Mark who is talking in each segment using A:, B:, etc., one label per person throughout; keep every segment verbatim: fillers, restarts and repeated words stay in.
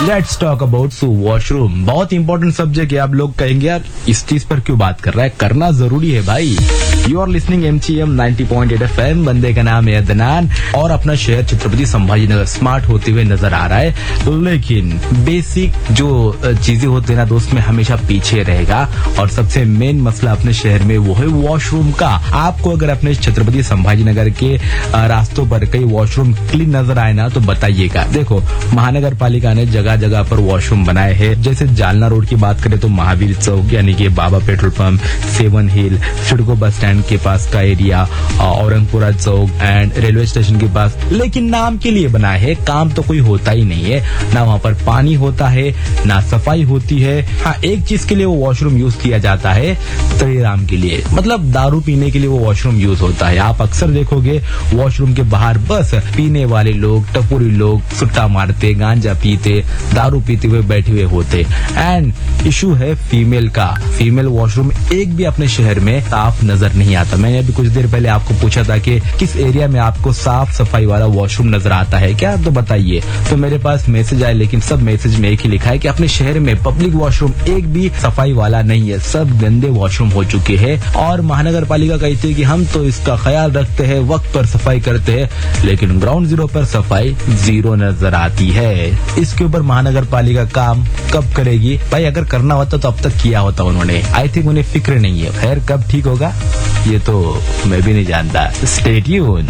A: Let's talk about washroom. बहुत important subject है। आप लोग कहेंगे यार इस चीज पर क्यों बात कर रहा है, करना जरूरी है भाई। यू आर लिसनिंग एम ची M ninety point eight F M. बंदे का नाम है अदनान और अपना शहर छत्रपति संभाजी नगर स्मार्ट होते हुए नजर आ रहा है, लेकिन बेसिक जो चीजें होती है ना दोस्त में हमेशा पीछे रहेगा। और सबसे मेन मसला अपने शहर में वो है वॉशरूम का। आपको अगर अपने छत्रपति संभाजी नगर के रास्तों पर कई वॉशरूम क्लीन नजर आए ना तो बताइएगा। देखो, महानगर पालिका ने जगह जगह पर वॉशरूम बनाए हैं। जैसे जालना रोड की बात करें तो महावीर चौक यानी कि बाबा petrol pump, seven hill, CIDCO bus stand के पास का area, Aurangpura chalk and railway station के पास। लेकिन नाम के लिए बनाए है, काम तो कोई होता ही नहीं है। ना वहाँ पर पानी होता है, ना सफाई होती है। हाँ, एक चीज के लिए वो वॉशरूम यूज किया जाता है, त्रिराम के लिए, मतलब दारू पीने के लिए वो वॉशरूम यूज होता है। आप अक्सर देखोगे वॉशरूम के बाहर बस पीने वाले लोग, टपुरी लोग सुट्टा मारते, गांजा पीते, दारू पीते हुए बैठे हुए होते। एंड इशू है फीमेल का। फीमेल वॉशरूम एक भी अपने शहर में साफ नजर नहीं आता। मैंने अभी कुछ देर पहले आपको पूछा था कि किस एरिया में आपको साफ सफाई वाला वॉशरूम नजर आता है क्या, तो बताइए। तो मेरे पास मैसेज आए, लेकिन सब मैसेज में एक ही लिखा है कि अपने शहर में पब्लिक वॉशरूम एक भी सफाई वाला नहीं है, सब गंदे वॉशरूम हो चुके हैं। और महानगर पालिका कहती है कि हम तो इसका ख्याल रखते हैं, वक्त पर सफाई करते हैं, लेकिन ग्राउंड जीरो पर सफाई जीरो नजर आती है। इसके ऊपर महानगर पालिका काम कब करेगी भाई? अगर करना होता तो अब तक किया होता उन्होंने। आई थिंक उन्हें फिक्र नहीं है। खैर, कब ठीक होगा ये तो मैं भी नहीं जानता। Stay tune.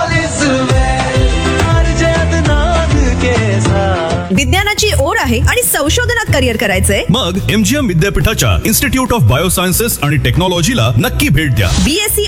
B: विज्ञानाची ओढ आहे आणि संशोधनात करिअर करायचंय?
C: मग एमजीएम विद्यापीठाच्या इन्स्टिट्यूट ऑफ बायोसायन्सेस आणि टेक्नॉलॉजीला नक्की भेट द्या।
B: बीएससी